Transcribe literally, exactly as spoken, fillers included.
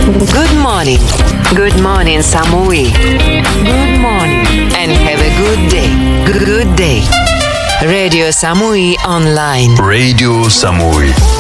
Good morning. Good morning, Samui. Good morning. And have a good day. Good day. Radio Samui Online. Radio Samui.